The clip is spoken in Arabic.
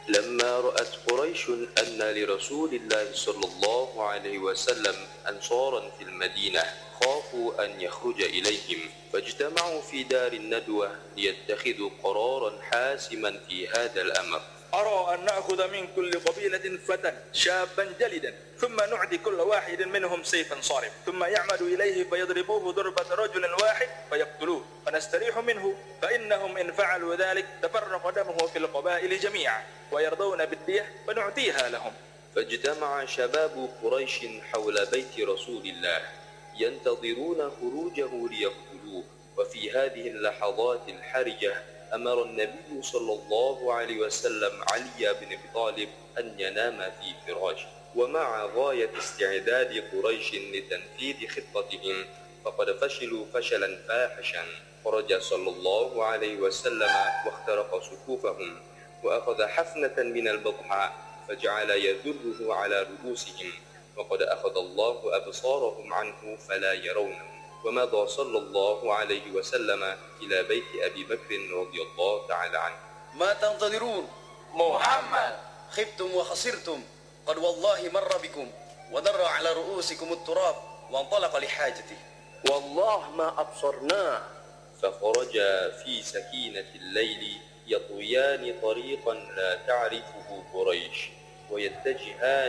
لما رأت قريش أن لرسول الله صلى الله عليه وسلم أنصارا في المدينة خافوا أن يخرج إليهم، فاجتمعوا في دار الندوة ليتخذوا قرارا حاسما في هذا الأمر. أرى أن نأخذ من كل قبيلة فتى شابا جلدا، ثم نعدي كل واحد منهم سيفا صارم، ثم يعمد إليه فيضربوه ضربة رجل واحد فيقتلوه، فنستريح منه، فإنهم إن فعلوا ذلك تفرق دمه في القبائل جميعا، ويرضون بالدية فنعطيها لهم. فاجتمع شباب قريش حول بيت رسول الله ينتظرون خروجه ليقتلوه. وفي هذه اللحظات الحرجة أمر النبي صلى الله عليه وسلم علي بن أبي طالب أن ينام في فراشه. ومع غاية استعداد قريش لتنفيذ خطتهم، فقد فشلوا فشلا فاحشا. خرج صلى الله عليه وسلم واخترق صفوفهم، وأخذ حفنة من البطحاء فجعل يدره على رؤوسهم، وقد أخذ الله أبصارهم عنه فلا يرونه. ومضى صلى الله عليه وسلم إلى بيت أبي بكر رضي الله تعالى عنه. ما تنتظرون؟ محمد. خبتم وخسرتم، قد والله مر بكم ودر على رؤوسكم التراب وانطلق لحاجته. والله ما أبصرناه. فخرج في سكينة الليل يطويان طريقا لا تعرفه قريش، ويتجهان